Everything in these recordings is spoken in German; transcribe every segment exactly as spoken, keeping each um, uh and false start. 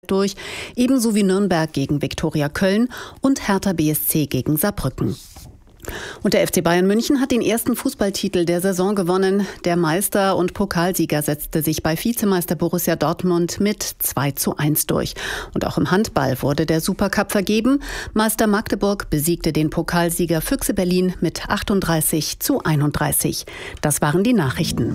durch, ebenso wie Nürnberg gegen Viktoria Köln und Hertha B S C gegen Saarbrücken. Und der F C Bayern München hat den ersten Fußballtitel der Saison gewonnen. Der Meister und Pokalsieger setzte sich bei Vizemeister Borussia Dortmund mit zwei zu eins durch. Und auch im Handball wurde der Supercup vergeben. Meister Magdeburg besiegte den Pokalsieger Füchse Berlin mit achtunddreißig zu einunddreißig. Das waren die Nachrichten.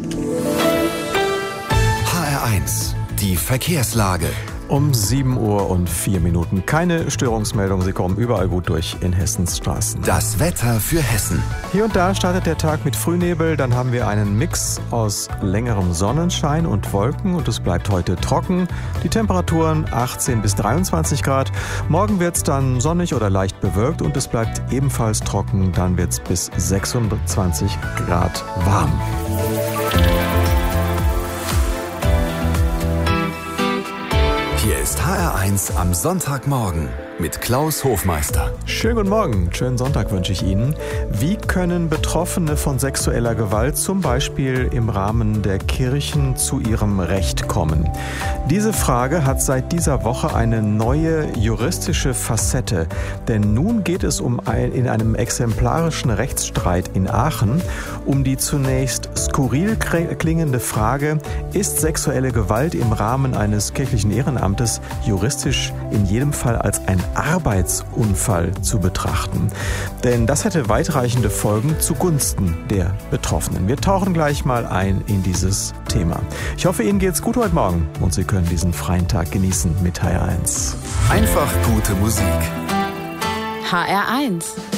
H R eins, die Verkehrslage. Um sieben Uhr und vier Minuten. Keine Störungsmeldung, Sie kommen überall gut durch in Hessens Straßen. Das Wetter für Hessen. Hier und da startet der Tag mit Frühnebel, dann haben wir einen Mix aus längerem Sonnenschein und Wolken und es bleibt heute trocken. Die Temperaturen achtzehn bis dreiundzwanzig Grad. Morgen wird es dann sonnig oder leicht bewölkt und es bleibt ebenfalls trocken, dann wird es bis sechsundzwanzig Grad warm. Hier ist H R eins am Sonntagmorgen mit Klaus Hofmeister. Schönen guten Morgen, schönen Sonntag wünsche ich Ihnen. Wie können Betroffene von sexueller Gewalt zum Beispiel im Rahmen der Kirchen zu ihrem Recht kommen? Diese Frage hat seit dieser Woche eine neue juristische Facette. Denn nun geht es um ein, in einem exemplarischen Rechtsstreit in Aachen um die zunächst skurril klingende Frage, ist sexuelle Gewalt im Rahmen eines kirchlichen Ehrenamtes juristisch in jedem Fall als ein Arbeitsunfall zu betrachten. Denn das hätte weitreichende Folgen zugunsten der Betroffenen. Wir tauchen gleich mal ein in dieses Thema. Ich hoffe, Ihnen geht's gut heute Morgen und Sie können diesen freien Tag genießen mit H R eins. Einfach gute Musik. H R eins